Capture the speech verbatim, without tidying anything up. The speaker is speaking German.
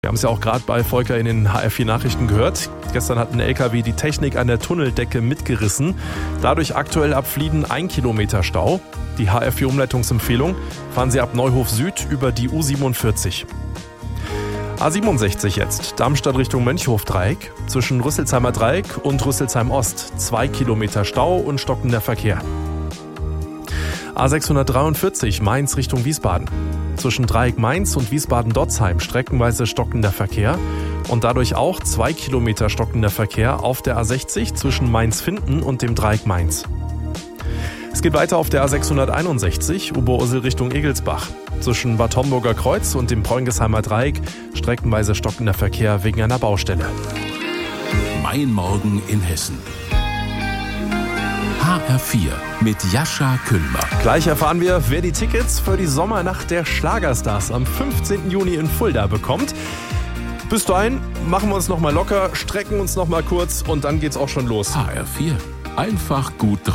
Wir haben es ja auch gerade bei Volker in den H R vier Nachrichten gehört. Gestern hat ein L K W die Technik an der Tunneldecke mitgerissen. Dadurch aktuell ab Flieden ein Kilometer Stau. Die H R vier Umleitungsempfehlung: fahren Sie ab Neuhof Süd über die U siebenundvierzig. A siebenundsechzig jetzt, Darmstadt Richtung Mönchhof-Dreieck. Zwischen Rüsselsheimer Dreieck und Rüsselsheim Ost zwei Kilometer Stau und stockender Verkehr. A sechshundertdreiundvierzig Mainz Richtung Wiesbaden. Zwischen Dreieck Mainz und Wiesbaden-Dotzheim streckenweise stockender Verkehr und dadurch auch zwei Kilometer stockender Verkehr auf der A sechzig zwischen Mainz-Finden und dem Dreieck Mainz. Es geht weiter auf der A sechshunderteinundsechzig Oberursel Richtung Egelsbach. Zwischen Bad Homburger Kreuz und dem Preungesheimer Dreieck streckenweise stockender Verkehr wegen einer Baustelle. Mein Morgen in Hessen. H R vier mit Jascha Küllmer. Gleich erfahren wir, wer die Tickets für die Sommernacht der Schlagerstars am fünfzehnten Juni in Fulda bekommt. Bis dahin machen wir uns noch mal locker, strecken uns noch mal kurz und dann geht's auch schon los. H R vier. Einfach gut drauf.